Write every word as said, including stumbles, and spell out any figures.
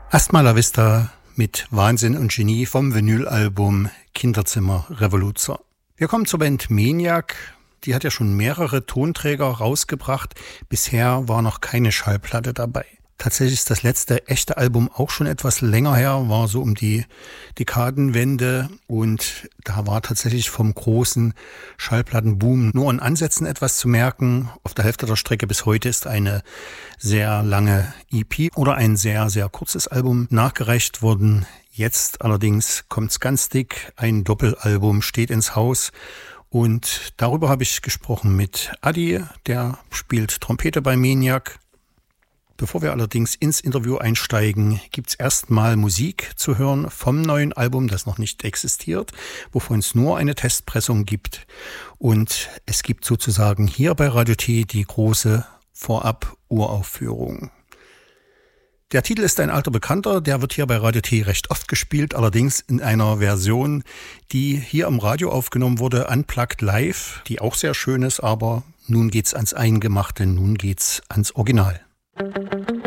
Hasta la Vista mit Wahnsinn und Genie vom Vinylalbum Kinderzimmer Revoluzer. Wir kommen zur Band Maniac. Die hat ja schon mehrere Tonträger rausgebracht. Bisher war noch keine Schallplatte dabei. Tatsächlich ist das letzte echte Album auch schon etwas länger her, war so um die Dekadenwende, und da war tatsächlich vom großen Schallplattenboom nur in Ansätzen etwas zu merken. Auf der Hälfte der Strecke bis heute ist eine sehr lange E P oder ein sehr, sehr kurzes Album nachgereicht worden. Jetzt allerdings kommt's ganz dick, ein Doppelalbum steht ins Haus. Und darüber habe ich gesprochen mit Adi, der spielt Trompete bei Maniac. Bevor wir allerdings ins Interview einsteigen, gibt's erstmal Musik zu hören vom neuen Album, das noch nicht existiert, wovon es nur eine Testpressung gibt. Und es gibt sozusagen hier bei Radio T die große Vorab-Uraufführung. Der Titel ist ein alter Bekannter, der wird hier bei Radio T recht oft gespielt, allerdings in einer Version, die hier im Radio aufgenommen wurde, Unplugged Live, die auch sehr schön ist, aber nun geht's ans Eingemachte, nun geht's ans Original.